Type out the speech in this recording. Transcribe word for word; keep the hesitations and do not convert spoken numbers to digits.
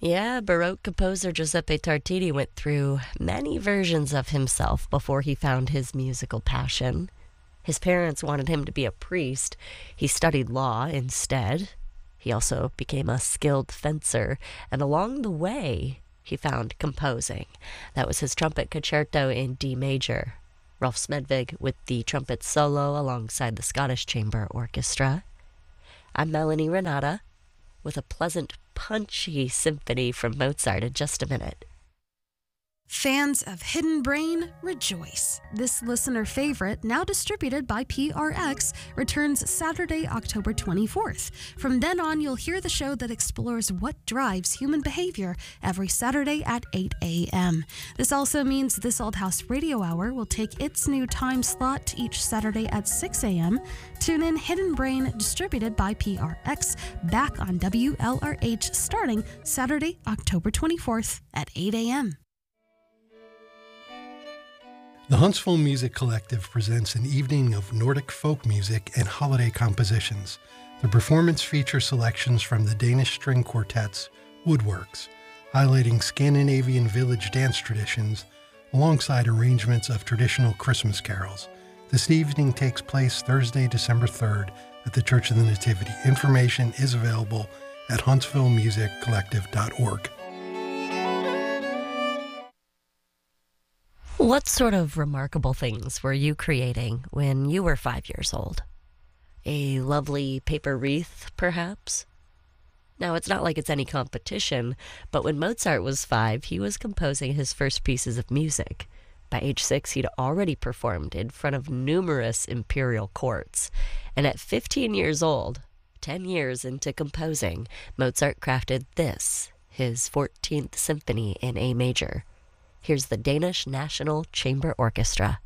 Yeah, Baroque composer Giuseppe Tartini went through many versions of himself before he found his musical passion. His parents wanted him to be a priest. He studied law instead. He also became a skilled fencer, and along the way, he found composing. That was his trumpet concerto in D major. Rolf Smedvig with the trumpet solo alongside the Scottish Chamber Orchestra. I'm Melanie Renata with a pleasant, punchy symphony from Mozart in just a minute. Fans of Hidden Brain, rejoice. This listener favorite, now distributed by P R X, returns Saturday, October twenty-fourth. From then on, you'll hear the show that explores what drives human behavior every Saturday at eight a.m. This also means This Old House Radio Hour will take its new time slot each Saturday at six a.m. Tune in Hidden Brain, distributed by P R X, back on W L R H starting Saturday, October twenty-fourth at eight a.m. The Huntsville Music Collective presents an evening of Nordic folk music and holiday compositions. The performance features selections from the Danish string quartet's Woodworks, highlighting Scandinavian village dance traditions alongside arrangements of traditional Christmas carols. This evening takes place Thursday, December third at the Church of the Nativity. Information is available at huntsville music collective dot org. What sort of remarkable things were you creating when you were five years old? A lovely paper wreath, perhaps? Now, it's not like it's any competition, but when Mozart was five, he was composing his first pieces of music. By age six, he'd already performed in front of numerous imperial courts. And at fifteen years old, ten years into composing, Mozart crafted this, his fourteenth symphony in A major. Here's the Danish National Chamber Orchestra.